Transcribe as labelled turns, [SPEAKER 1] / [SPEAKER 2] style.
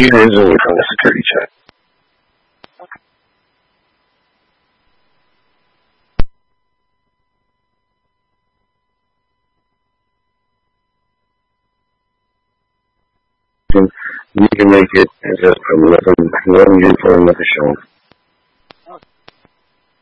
[SPEAKER 1] computer is away from the security check. You can make it just from one uniform with a show.